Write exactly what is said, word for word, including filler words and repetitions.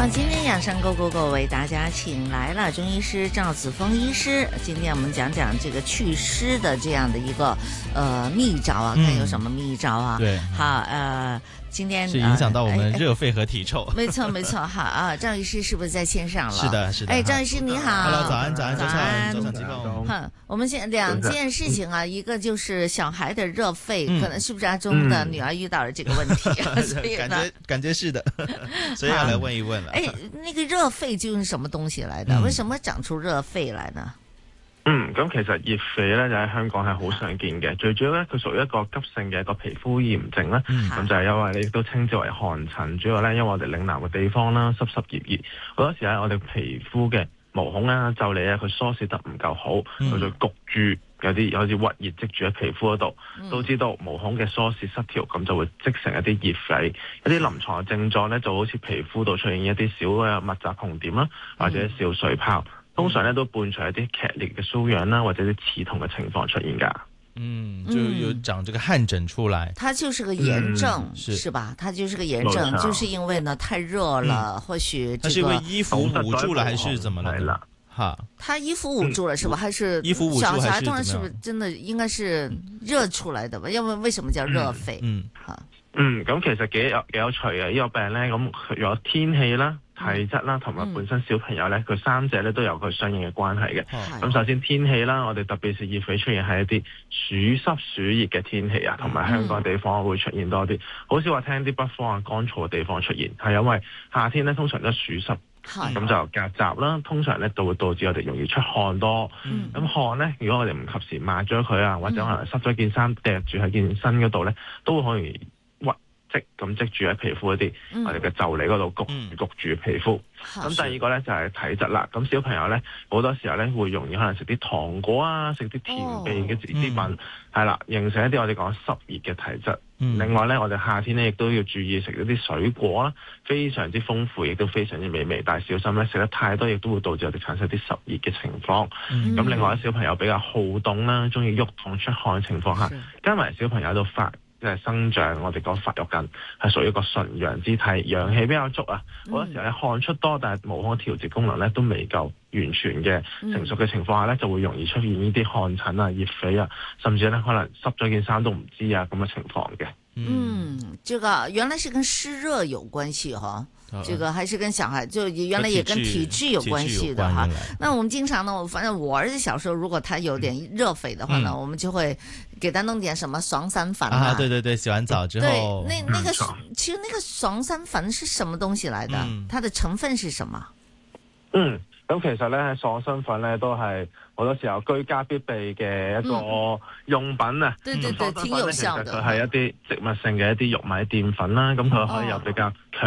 好，今天养生 Go Go Go 为大家请来了中医师赵子峰医师。今天我们讲讲这个祛湿的这样的一个呃秘招啊，看有什么秘招啊？ 对， 好，呃，今天是影响到我们呃热肺和体臭。 没错，没错，好啊，赵医师是不是在线上了？ 是的，是的。 哎，赵医师你好 ，Hello， 早安，早安， 早早安， 早上，早上， 哼，我们现两件事情啊，一个就是小孩的热肺， 嗯可能是不是阿中的女儿遇到了这个问题？所以感呢觉感觉是的，所以要来問一問了。 哎，那個熱肺究竟什麼東西來的？ 嗯、 為什麼長出熱肺來呢？ 嗯，咁其實熱肺咧就喺香港係好常見嘅，最主要咧佢屬於一個急性嘅一個皮膚炎症啦。咁、嗯、就係因為你亦都稱之為汗疹，主要咧因為我哋嶺南嘅地方啦，濕濕熱熱，好多時咧我哋皮膚嘅毛孔啊、腠理啊，佢疏泄得唔夠好，佢、嗯、就焗住。有啲有啲鬱熱積住喺皮膚嗰度，都知道毛孔嘅疏泄失調，咁就會積成一啲熱痱。一啲臨床嘅症狀咧，就好似皮膚度出現一啲小嘅密集紅點啦，或者小水泡，通常咧都伴隨一啲劇烈嘅瘙癢啦，或者啲刺痛嘅情況出現㗎。 嗯，就有長這個汗疹出來， 它就是個炎症， 嗯、是, 是吧？它就是個炎症，就是因為呢太熱了，嗯、或許、這個、 它是因為衣服捂住了，還是怎麼了？哈， 他衣服捂住了是吧？還是衣服捂住小孩通常是不是真的應該是熱出來的吧？因為為什麼叫熱肺？ 嗯， 哈， 嗯，咁其實幾有幾有趣嘅呢個病咧，咁有天氣啦、體質啦，同埋本身小朋友咧，佢三者咧都有佢相應嘅關係嘅。咁首先天氣啦，我哋特別是熱肺出現喺一啲暑濕暑熱嘅天氣啊，同埋香港地方會出現多啲，好少話聽啲北方啊乾燥嘅地方出現，係因為夏天咧通常都暑濕。咁就夾雜啦，通常咧就會導致我哋容易出汗多。咁、嗯、汗咧，如果我哋唔及時抹咗佢啊，或者可能濕咗件衫掟住喺件身嗰度咧，都會好容易鬱積咁積住喺皮膚嗰啲、嗯、我哋嘅腠理嗰度焗、嗯、焗住皮膚。咁、嗯、第二個咧就係、是、體質啦。咁小朋友咧好多時候咧會容易可能食啲糖果啊，食啲甜味嘅啲品，係、哦、啦、嗯，形成一啲我哋講濕熱嘅體質。嗯、另外咧，我哋夏天咧亦都要注意食一啲水果啦，非常之豐富，亦都非常之美味。但係小心咧，食得太多亦都會導致我哋產生啲濕熱嘅情況。咁、嗯、另外小朋友比較好動啦，中意喐動出汗嘅情況下，加埋小朋友喺度發即係生長，我哋講發育緊，係屬於一個純陽之體，陽氣比較足啊。好、嗯、多時候咧汗出多，但係毛孔調節功能咧都未夠完全嘅成熟嘅情況下咧，就會容易出現呢啲汗疹啊、熱痱啊，甚至咧可能濕咗件衫都唔知啊咁嘅情況嘅。 嗯，這個原來是跟濕熱有關係哈、哦，這個還是跟小孩就原來也跟體質有關係的哈。那我們經常呢，我反正我兒子小時候如果他有點熱痱的話呢、嗯，我們就會給他弄點什麼爽身粉啊。 啊，對對對，洗完澡之後。 對，那那個其實那個爽身粉是什麼東西來的？嗯、它的成分是什麼？ 嗯。咁其實咧，爽身粉咧都係好多時候居家必備嘅一個用品啊。 對對對，挺有效的。 其實佢係一啲植物性嘅一啲玉米澱粉啦，咁佢可以有比較